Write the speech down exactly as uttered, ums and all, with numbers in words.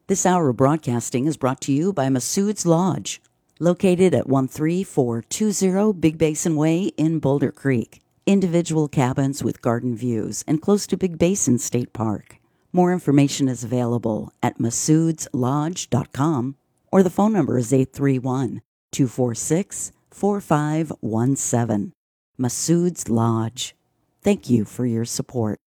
This hour of broadcasting is brought to you by Masood's Lodge, located at one three four two zero Big Basin Way in Boulder Creek. Individual cabins with garden views and close to Big Basin State Park. More information is available at masoods lodge dot com or the phone number is eight three one, two four six, four five one seven. Masood's Lodge. Thank you for your support.